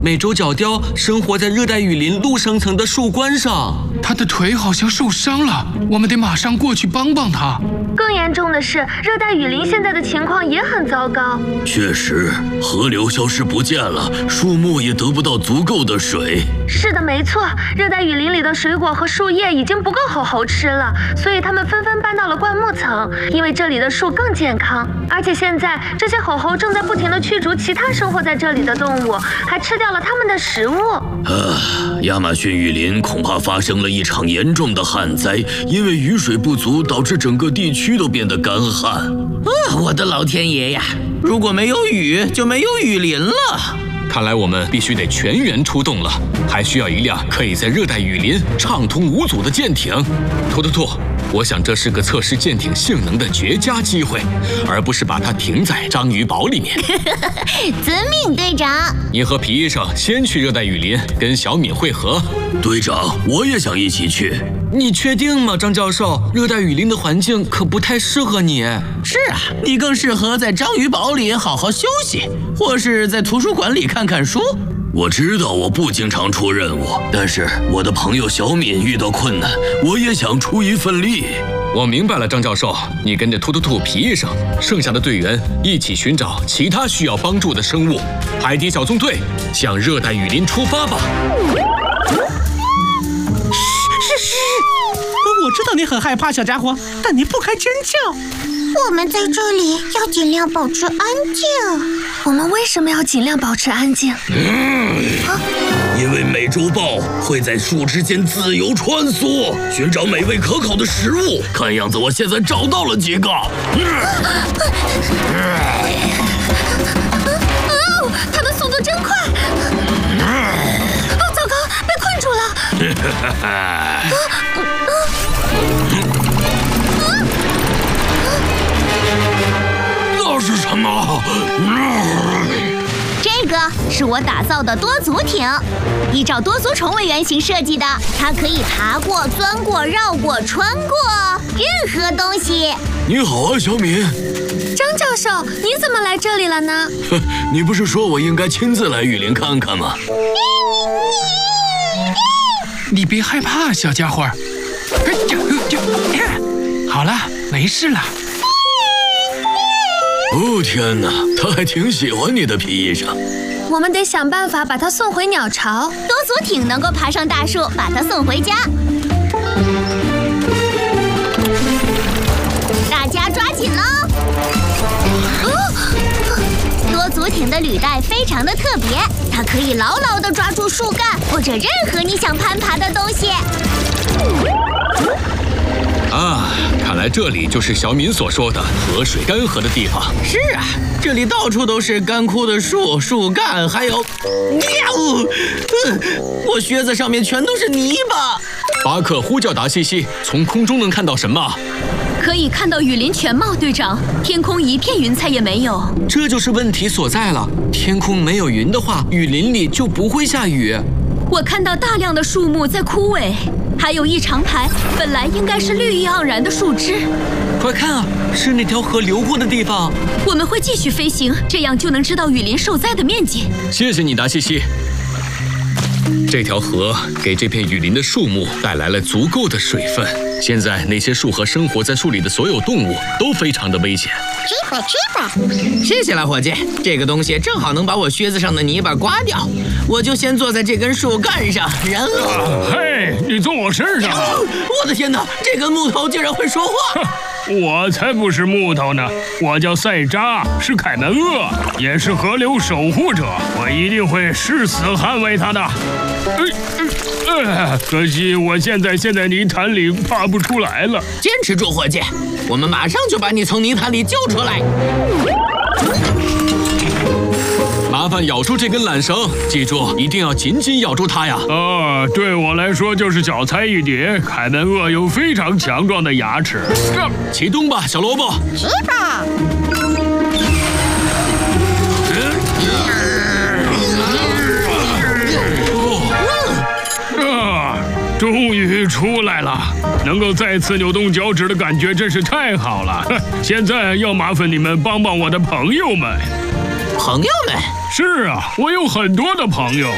美洲角雕生活在热带雨林陆生层的树冠上， 它的腿好像受伤了，我们得马上过去帮帮它。 更严重的是，热带雨林现在的情况也很糟糕。 确实，河流消失不见了，树木也得不到足够的水。 是的，没错，热带雨林里的水果和树叶已经不够猴猴吃了，所以他们纷纷搬到了灌木层，因为这里的树更健康。而且现在这些猴猴正在不停地驱逐其他生活在这里的动物，还吃掉了它们的食物。 亚马逊雨林恐怕发生了一场严重的旱灾，因为雨水不足，导致整个地区都变得干旱。 我的老天爷呀！如果没有雨，就没有雨林了。 看来我们必须得全员出动了，还需要一辆可以在热带雨林畅通无阻的舰艇。兔，我想这是个测试舰艇性能的绝佳机会，而不是把它停在章鱼堡里面。 遵命，队长。 你和皮医生先去热带雨林跟小敏会合。 队长，我也想一起去。 你确定吗，张教授？热带雨林的环境可不太适合你。 是啊，你更适合在章鱼堡里好好休息，或是在图书馆里看看书。 我知道我不经常出任务，但是我的朋友小敏遇到困难，我也想出一份力。 我明白了，张教授，你跟着兔、皮医生，剩下的队员一起寻找其他需要帮助的生物。海底小纵队向热带雨林出发吧！ 我知道你很害怕，小家伙，但你不该尖叫。 我们在这里要尽量保持安静。 我们为什么要尽量保持安静？ 因为美洲豹会在树枝间自由穿梭，寻找美味可口的食物。看样子我现在找到了几个。 它的速度真快！糟糕，被困住了！ 那是什么？ 这个是我打造的多足艇，依照多足虫为原型设计的，它可以爬过、钻过、绕过、穿过任何东西。 你好啊，小敏。 张教授，你怎么来这里了呢？ 你不是说我应该亲自来雨林看看吗？ 你别害怕，小家伙。好了，没事了。 哦天哪，他还挺喜欢你的，皮医生。 我们得想办法把它送回鸟巢。 多足艇能够爬上大树，把它送回家。大家抓紧喽！多足艇的履带非常的特别，它可以牢牢地抓住树干或者任何你想攀爬的东西。 看来这里就是小敏所说的河水干涸的地方。 是啊，这里到处都是干枯的树干，还有，我靴子上面全都是泥巴。 巴克呼叫达西西，从空中能看到什么？ 可以看到雨林全貌，队长。天空一片云彩也没有。 这就是问题所在了。天空没有云的话，雨林里就不会下雨。 我看到大量的树木在枯萎，还有一长排本来应该是绿意盎然的树枝。 快看啊，是那条河流过的地方。 我们会继续飞行，这样就能知道雨林受灾的面积。 谢谢你，达西西。这条河给这片雨林的树木带来了足够的水分。现在那些树和生活在树里的所有动物都非常的危险。 吃吧。 谢谢了，伙计，这个东西正好能把我靴子上的泥巴刮掉。我就先坐在这根树干上，然后…… 嘿，你坐我身上啊！ 我的天哪，这根木头竟然会说话！ 我才不是木头呢，我叫赛扎，是凯门鳄，也是河流守护者，我一定会誓死捍卫它的。可惜我现在泥潭里爬不出来了。 坚持住，伙计，我们马上就把你从泥潭里救出来。 麻烦咬住这根缆绳，记住一定要紧紧咬住它呀！ 对我来说就是小菜一碟。凯门鳄有非常强壮的牙齿。 启动吧，小萝卜。 吃吧。 终于出来了，能够再次扭动脚趾的感觉真是太好了。现在要麻烦你们帮帮我的朋友们。 朋友们？ 是啊，我有很多的朋友，